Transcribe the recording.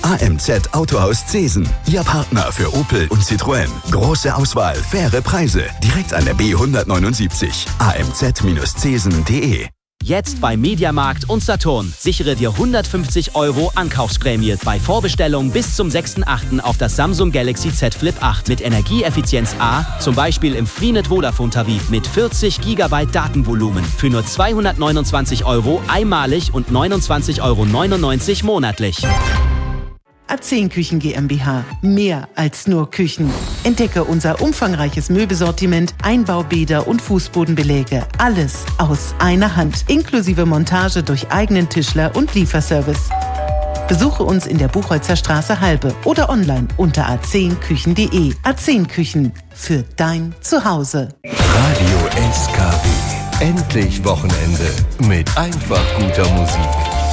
AMZ Autohaus Zesen. Ihr Partner für Opel und Citroën. Große Auswahl, faire Preise. Direkt an der B179. amz-zesen.de. Jetzt bei Mediamarkt und Saturn. Sichere dir 150 € Ankaufsprämie bei Vorbestellung bis zum 6.8. auf das Samsung Galaxy Z Flip 8 mit Energieeffizienz A, zum Beispiel im Freenet Vodafone Tarif mit 40 GB Datenvolumen für nur 229 € einmalig und 29,99 € monatlich. A10 Küchen GmbH. Mehr als nur Küchen. Entdecke unser umfangreiches Möbelsortiment, Einbaubäder und Fußbodenbeläge. Alles aus einer Hand. Inklusive Montage durch eigenen Tischler und Lieferservice. Besuche uns in der Buchholzer Straße Halbe oder online unter a10küchen.de. A10 Küchen. Für dein Zuhause. Radio SKW. Endlich Wochenende mit einfach guter Musik.